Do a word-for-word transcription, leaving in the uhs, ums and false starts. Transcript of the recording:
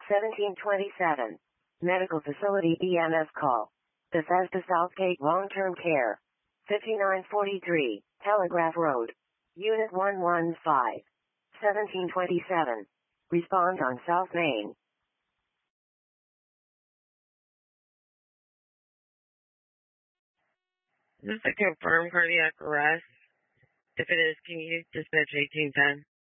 seventeen twenty-seven. Medical Facility E M S call. Bethesda Southgate Long-Term Care. fifty-nine forty-three, Telegraph Road. Unit one one five. seventeen twenty-seven. Respond on South Main. Is this a confirmed cardiac arrest? If it is, can you dispatch eighteen ten?